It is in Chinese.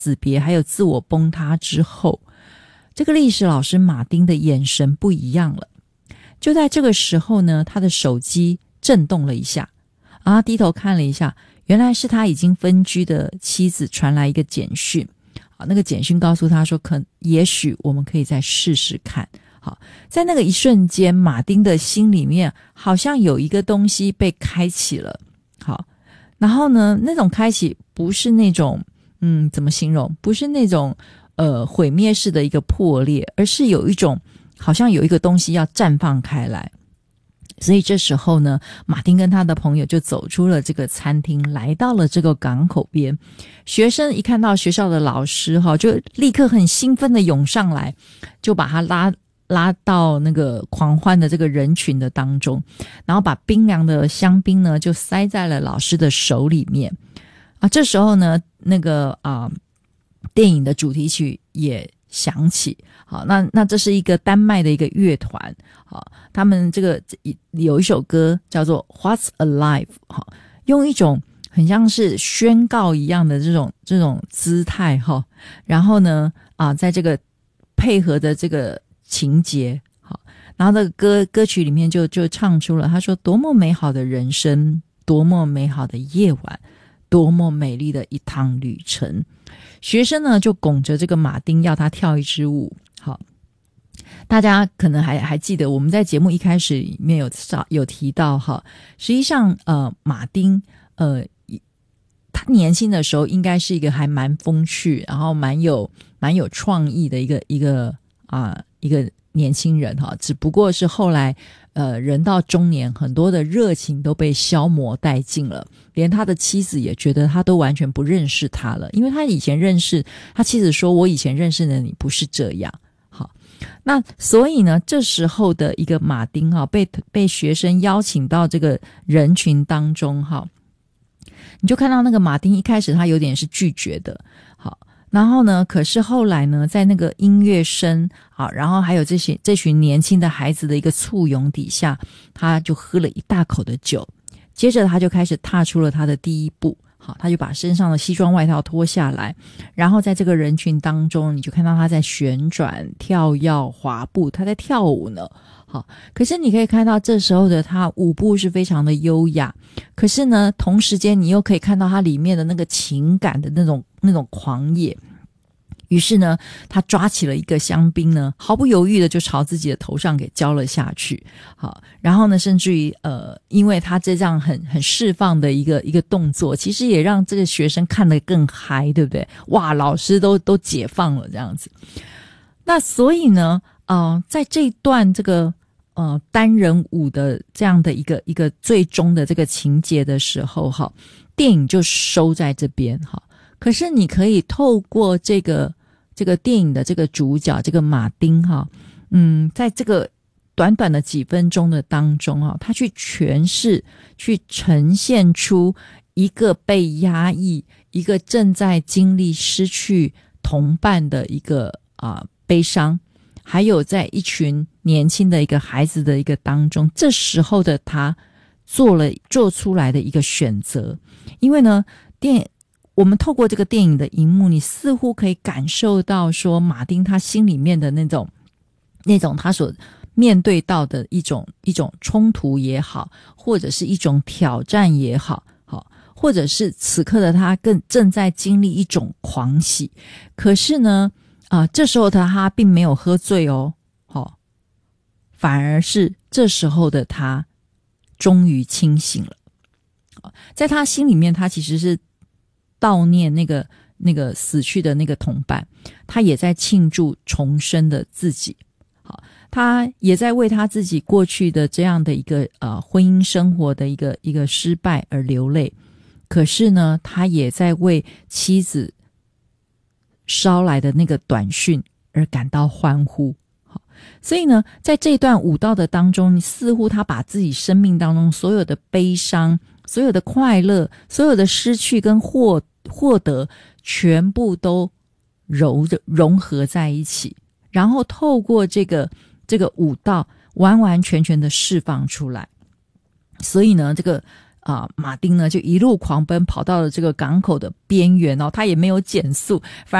死别还有自我崩塌之后，这个历史老师马丁的眼神不一样了。就在这个时候呢，他的手机震动了一下，然后低头看了一下，原来是他已经分居的妻子传来一个简讯。好，那个简讯告诉他说也许我们可以再试试看。好，在那个一瞬间，马丁的心里面好像有一个东西被开启了。好，然后呢，那种开启不是那种怎么形容？不是那种毁灭式的一个破裂，而是有一种好像有一个东西要绽放开来。所以这时候呢，马丁跟他的朋友就走出了这个餐厅，来到了这个港口边。学生一看到学校的老师就立刻很兴奋的涌上来，就把他拉到那个狂欢的这个人群的当中，然后把冰凉的香槟呢就塞在了老师的手里面。这时候呢，那个电影的主题曲也响起。好，那这是一个丹麦的一个乐团。好，他们这个有一首歌叫做 What's Alive。 好，用一种很像是宣告一样的这种姿态然后呢在这个配合的这个情节。好，然后这个歌曲里面就唱出了，他说多么美好的人生，多么美好的夜晚，多么美丽的一趟旅程。学生呢就拱着这个马丁要他跳一支舞。好，大家可能还记得我们在节目一开始里面有提到实际上马丁他年轻的时候应该是一个还蛮风趣，然后蛮有创意的一个年轻人只不过是后来人到中年，很多的热情都被消磨殆尽了，连他的妻子也觉得他都完全不认识他了，因为他以前他妻子说，我以前认识的你不是这样。好，那所以呢，这时候的一个马丁被学生邀请到这个人群当中你就看到那个马丁一开始他有点是拒绝的。好，然后呢，可是后来呢，在那个音乐声然后还有这群年轻的孩子的一个簇拥底下，他就喝了一大口的酒，接着他就开始踏出了他的第一步。好，他就把身上的西装外套脱下来，然后在这个人群当中，你就看到他在旋转、跳跃、滑步，他在跳舞呢。好，可是你可以看到这时候的他舞步是非常的优雅，可是呢，同时间你又可以看到他里面的那个情感的那种狂野。于是呢，他抓起了一个香槟呢，毫不犹豫的就朝自己的头上给浇了下去。好，然后呢，甚至于因为他这样很释放的一个动作，其实也让这个学生看得更嗨，对不对？哇，老师都解放了这样子。那所以呢，在这一段这个单人舞的这样的一个最终的这个情节的时候电影就收在这边可是你可以透过这个电影的这个主角这个马丁在这个短短的几分钟的当中他去诠释去呈现出一个被压抑，一个正在经历失去同伴的一个悲伤，还有在一群年轻的一个孩子的一个当中，这时候的他做出来的一个选择。因为呢我们透过这个电影的荧幕，你似乎可以感受到说马丁他心里面的那种他所面对到的一种冲突也好，或者是一种挑战也好，或者是此刻的他更正在经历一种狂喜。可是呢这时候的他并没有喝醉反而是这时候的他终于清醒了。在他心里面，他其实是悼念那个死去的那个同伴，他也在庆祝重生的自己。好，他也在为他自己过去的这样的一个婚姻生活的一个失败而流泪。可是呢，他也在为妻子捎来的那个短讯而感到欢呼。好，所以呢，在这段舞蹈的当中，似乎他把自己生命当中所有的悲伤，所有的快乐，所有的失去跟获得，全部都融合在一起，然后透过这个舞蹈完完全全的释放出来。所以呢，这个马丁呢就一路狂奔跑到了这个港口的边缘哦，他也没有减速，反